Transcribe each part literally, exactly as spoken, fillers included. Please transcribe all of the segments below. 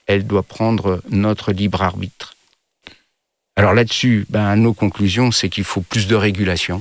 elle doit prendre notre libre arbitre. Alors là-dessus, ben, nos conclusions, c'est qu'il faut plus de régulation.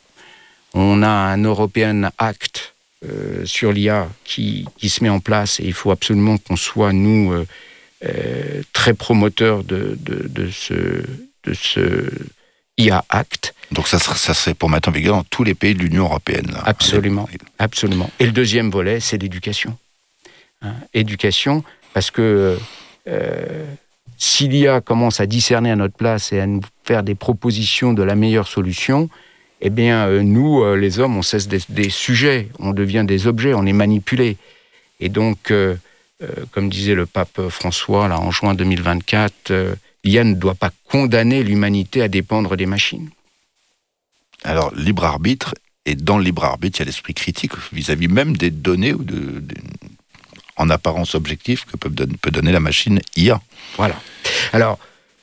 On a un European Act euh, sur l'I A qui, qui se met en place et il faut absolument qu'on soit, nous, euh, euh, très promoteurs de, de, de, ce, de ce I A Act. Donc ça serait, ça serait pour mettre en vigueur dans tous les pays de l'Union européenne. Là. Absolument, absolument. Et le deuxième volet, c'est l'éducation. Hein, éducation, parce que euh, si l'I A commence à discerner à notre place et à nous faire des propositions de la meilleure solution, eh bien, euh, nous, euh, les hommes, on cesse d'être des sujets, on devient des objets, on est manipulés. Et donc, euh, euh, comme disait le pape François, là, en juin deux mille vingt-quatre, euh, l'I A ne doit pas condamner l'humanité à dépendre des machines. Alors, libre arbitre, et dans le libre arbitre, il y a l'esprit critique vis-à-vis même des données ou de, de, en apparence objective que peut, don- peut donner la machine I A. Voilà. Alors,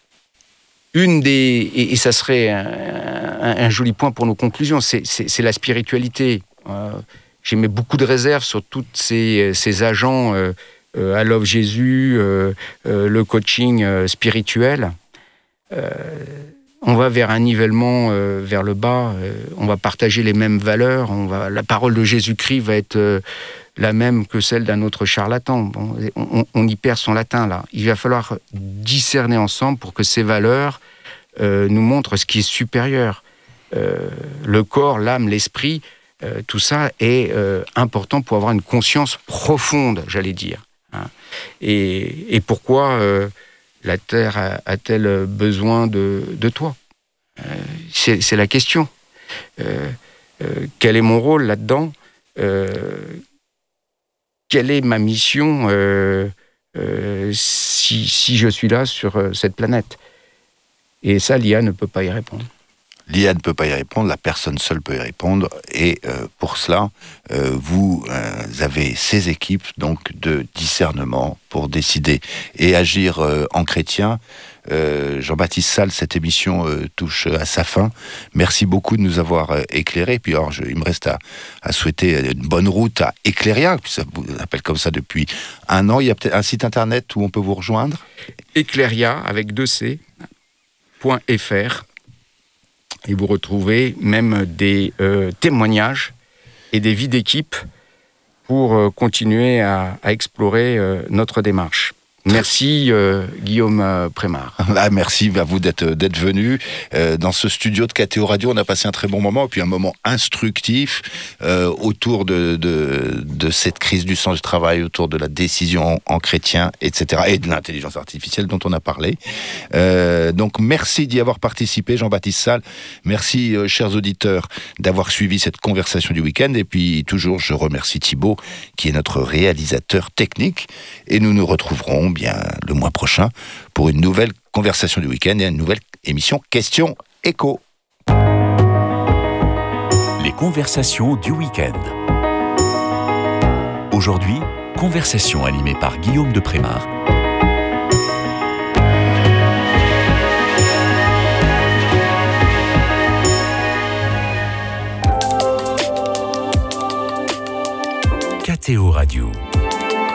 une des... Et, et ça serait un, un, un joli point pour nos conclusions, c'est, c'est, c'est la spiritualité. Euh, j'ai mis beaucoup de réserves sur tous ces, ces agents, euh, euh, I Love Jésus, euh, euh, le coaching euh, spirituel. Euh, on va vers un nivellement euh, vers le bas, euh, on va partager les mêmes valeurs, on va, la parole de Jésus-Christ va être euh, la même que celle d'un autre charlatan. Bon, on, on y perd son latin, là. Il va falloir discerner ensemble pour que ces valeurs euh, nous montrent ce qui est supérieur. Euh, le corps, l'âme, l'esprit, euh, tout ça est euh, important pour avoir une conscience profonde, j'allais dire. Hein. Et, et pourquoi euh, la Terre a, a-t-elle besoin de, de toi ? euh, c'est, c'est la question. Euh, euh, quel est mon rôle là-dedans ? euh, Quelle est ma mission euh, euh, si, si je suis là sur euh, cette planète ? Et ça, l'I A ne peut pas y répondre. L'I A ne peut pas y répondre, la personne seule peut y répondre, et euh, pour cela, euh, vous euh, avez ces équipes donc de discernement pour décider et agir euh, en chrétien. Euh, Jean-Baptiste Salle, cette émission euh, touche à sa fin. Merci beaucoup de nous avoir euh, éclairés. Puis alors, je, il me reste à, à souhaiter une bonne route à Éclairia, puis ça vous appelle comme ça depuis un an. Il y a peut-être un site internet où on peut vous rejoindre. Éclairia avec deux C. .fr et vous retrouvez même des euh, témoignages et des vies d'équipe pour euh, continuer à, à explorer euh, notre démarche. Merci euh, Guillaume euh, Prémard. Ah, merci à vous d'être, d'être venu. Euh, dans ce studio de K T O Radio, on a passé un très bon moment, et puis un moment instructif euh, autour de, de, de cette crise du sens du travail, autour de la décision en, en chrétien, et cetera, et de l'intelligence artificielle dont on a parlé. Euh, donc merci d'y avoir participé, Jean-Baptiste Salle. Merci, euh, chers auditeurs, d'avoir suivi cette conversation du week-end. Et puis toujours, je remercie Thibaut, qui est notre réalisateur technique. Et nous nous retrouverons bien le mois prochain pour une nouvelle conversation du week-end et une nouvelle émission Questions Écho. Les conversations du week-end. Aujourd'hui, conversation animée par Guillaume de Prémard. K T O Radio.